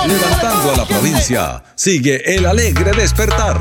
Levantando a la provincia, sigue el alegre despertar.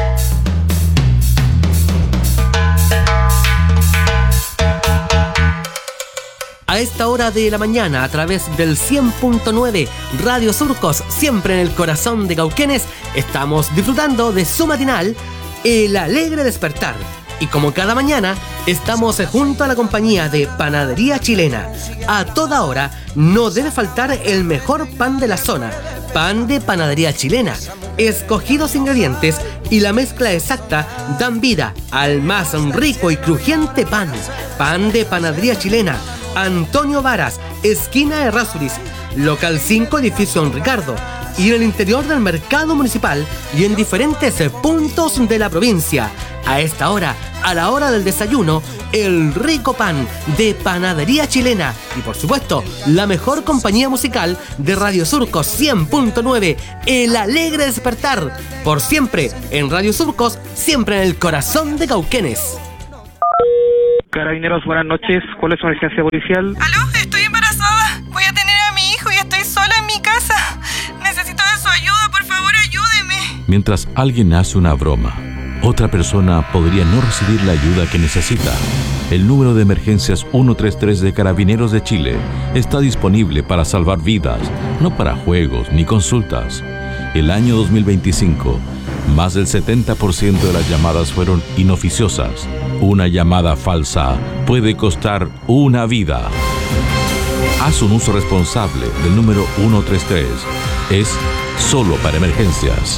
A esta hora de la mañana, a través del 100.9 Radio Surcos, siempre en el corazón de Cauquenes, estamos disfrutando de su matinal, El Alegre Despertar. Y como cada mañana, estamos junto a la compañía de Panadería Chilena. A toda hora, no debe faltar el mejor pan de la zona. Pan de Panadería Chilena. Escogidos ingredientes y la mezcla exacta dan vida al más rico y crujiente pan. Pan de Panadería Chilena. Antonio Varas, esquina Errázuriz, local 5, edificio Don Ricardo, y en el interior del mercado municipal y en diferentes puntos de la provincia. A esta hora, a la hora del desayuno, el rico pan de Panadería Chilena y por supuesto, la mejor compañía musical de Radio Surcos 100.9, El Alegre Despertar, por siempre en Radio Surcos, siempre en el corazón de Cauquenes. Carabineros, buenas noches. ¿Cuál es su emergencia policial? ¿Aló? Estoy embarazada. Voy a tener a mi hijo y estoy sola en mi casa. Necesito de su ayuda, por favor, ayúdeme. Mientras alguien hace una broma, otra persona podría no recibir la ayuda que necesita. El número de emergencias 133 de Carabineros de Chile está disponible para salvar vidas, no para juegos ni consultas. El año 2025, más del 70% de las llamadas fueron inoficiosas. Una llamada falsa puede costar una vida. Haz un uso responsable del número 133. Es solo para emergencias.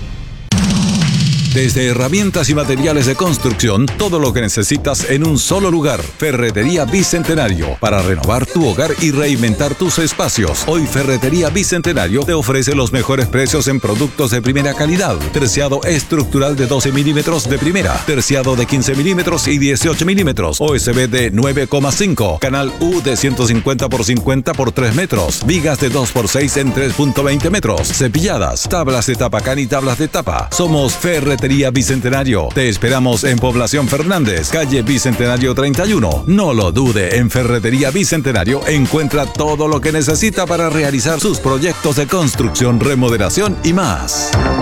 Desde herramientas y materiales de construcción, todo lo que necesitas en un solo lugar. Ferretería Bicentenario, para renovar tu hogar y reinventar tus espacios. Hoy Ferretería Bicentenario te ofrece los mejores precios en productos de primera calidad. Terciado estructural de 12 milímetros de primera, terciado de 15 milímetros y 18 milímetros, OSB de 9,5, canal U de 150 por 50 por 3 metros, vigas de 2 por 6 en 3.20 metros, cepilladas, tablas de tapacán y tablas de tapa. Somos Ferretería Bicentenario. Te esperamos en Población Fernández, calle Bicentenario 31. No lo dude, en Ferretería Bicentenario encuentra todo lo que necesita para realizar sus proyectos de construcción, remodelación y más.